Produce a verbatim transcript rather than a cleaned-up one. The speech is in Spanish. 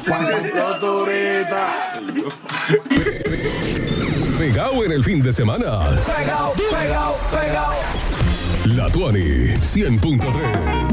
Pegado en el fin de semana. Pegado, pegado, pegado. La Tuani cien punto tres.